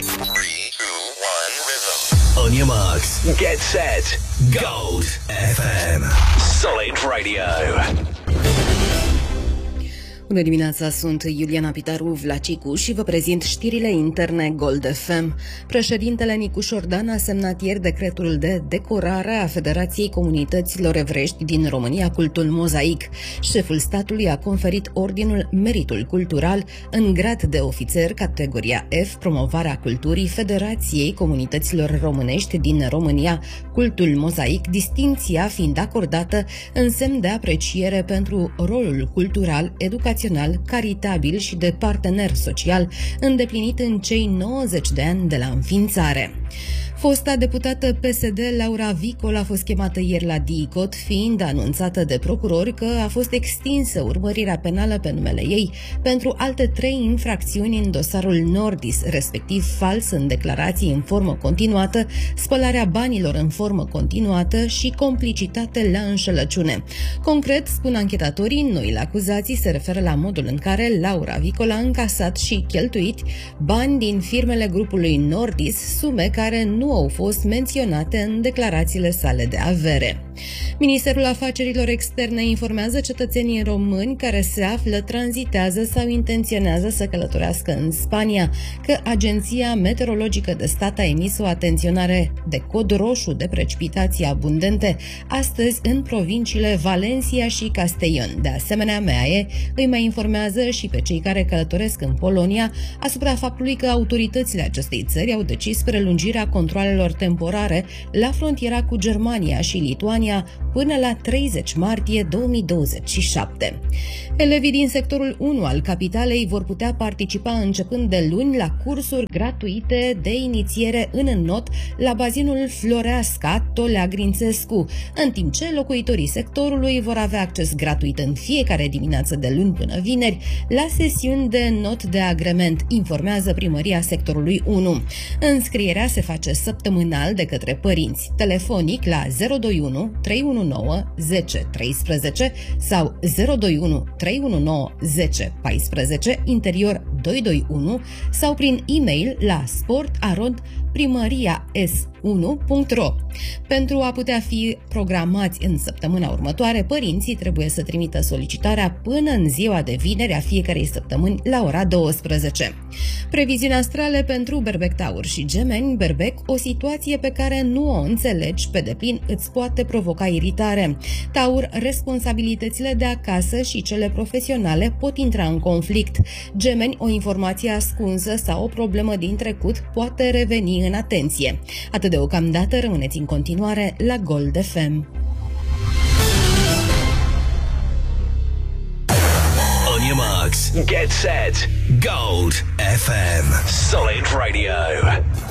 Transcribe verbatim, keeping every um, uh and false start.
three, two, one, rhythm. On your marks, get set, Gold F M. Solid Radio. Bună dimineața, sunt Iuliana Pitaru Vlacicu și vă prezint știrile interne Gold F M. Președintele Nicu Șordan a semnat ieri decretul de decorare a Federației Comunităților Evrești din România Cultul Mozaic. Șeful statului a conferit ordinul Meritul Cultural în grad de ofițer categoria F, promovarea culturii Federației Comunităților Românești din România Cultul Mozaic, distincția fiind acordată în semn de apreciere pentru rolul cultural, educațional, caritabil și de partener social îndeplinit în cei nouăzeci de ani de la înființare. Fosta deputată P S D, Laura Vicol, a fost chemată ieri la DICOT, fiind anunțată de procurori că a fost extinsă urmărirea penală pe numele ei pentru alte trei infracțiuni în dosarul Nordis, respectiv fals în declarații în formă continuată, spălarea banilor în formă continuată și complicitate la înșelăciune. Concret, spun anchetatorii, noile acuzații se referă la modul în care Laura Vicol a încasat și cheltuit bani din firmele grupului Nordis, sume care nu au fost menționate în declarațiile sale de avere. Ministerul Afacerilor Externe informează cetățenii români care se află, tranzitează sau intenționează să călătorească în Spania că Agenția Meteorologică de Stat a emis o atenționare de cod roșu de precipitații abundente astăzi în provinciile Valencia și Castellón. De asemenea, M A E îi mai informează și pe cei care călătoresc în Polonia asupra faptului că autoritățile acestei țări au decis prelungirea controalelor temporare la frontiera cu Germania și Lituania până la treizeci martie două mii douăzeci și șapte. Elevii din sectorul unu al capitalei vor putea participa începând de luni la cursuri gratuite de inițiere în înnot la bazinul Floreasca Tolea Grințescu, în timp ce locuitorii sectorului vor avea acces gratuit în fiecare dimineață de luni până vineri la sesiuni de înnot de agrement, informează Primăria sectorului unu. Înscrierea se face săptămânal de către părinți, telefonic la zero doi unu trei unu nouă zece treisprezece sau zero doi unu trei unu nouă zece paisprezece, interior doi doi unu, sau prin e-mail la sport arond primăria s unu punct ro. Pentru a putea fi programați în săptămâna următoare, părinții trebuie să trimită solicitarea până în ziua de vineri a fiecarei săptămâni la ora douăsprezece. Previziuni astrale pentru Berbec, Taur și Gemeni. Berbec, o situație pe care nu o înțelegi pe deplin îți poate provoca iritare. Taur, responsabilitățile de acasă și cele profesionale pot intra în conflict. Gemeni, o informație ascunsă sau o problemă din trecut poate reveni în atenție. Atât deocamdată, rămâneți în continuare la Gold F M. On your marks, get set, Gold F M. Solid Radio.